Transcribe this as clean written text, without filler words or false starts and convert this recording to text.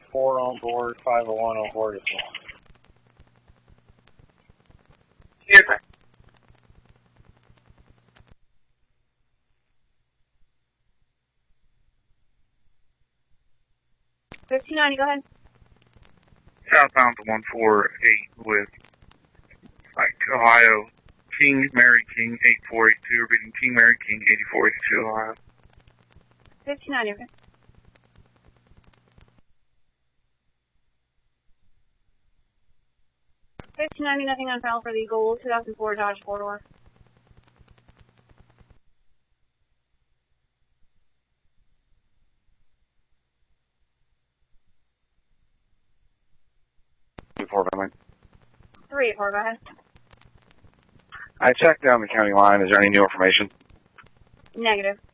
4 on board, 501 on board as well. Yes, sir. $15.90, go ahead. Southbound to 148 with Ohio. King, Mary King, 8482, repeating King, Mary King, 8482, Ohio. $15.90, okay. $15.90, nothing on file for the Gold 2004 Dodge 4-door. Family. 384, go ahead. I checked down the county line. Is there any new information? Negative.